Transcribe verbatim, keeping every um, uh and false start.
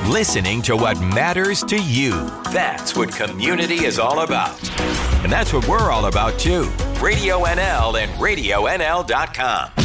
listening to what matters to you. That's what community is all about. And that's what we're all about, too. Radio N L and radio N L dot com.